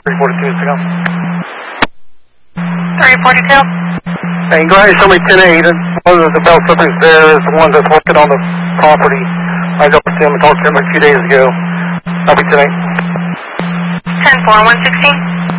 342 is to come. 342. And go ahead and show me 10-8. One of the bell slippers there is the one that's working on the property. I got to him and talked to him a few days ago. Copy 10-8. 10-4, 116.